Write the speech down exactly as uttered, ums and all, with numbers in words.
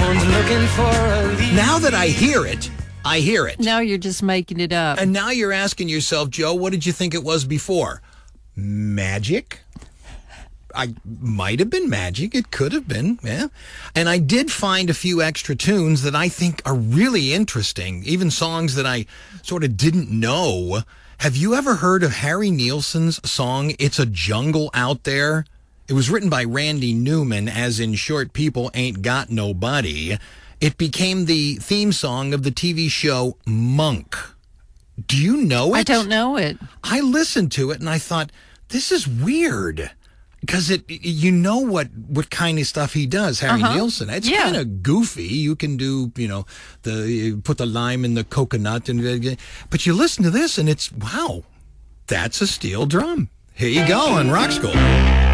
looking for a lead. Now that I hear it, I hear it. Now you're just making it up. And now you're asking yourself, Joe, what did you think it was before? Magic? I might have been magic. It could have been, yeah. And I did find a few extra tunes that I think are really interesting, even songs that I sort of didn't know. Have you ever heard of Harry Nilsson's song, It's a Jungle Out There? It was written by Randy Newman, as in short, people ain't got nobody. It became the theme song of the T V show Monk. Do you know it? I don't know it. I listened to it and I thought, this is weird. Because it, you know what, what kind of stuff he does, Harry Uh-huh. Nilsson. It's Yeah. kind of goofy. You can do, you know, the you put the lime in the coconut, and but you listen to this and it's, wow, that's a steel drum. Here you go on Rock School.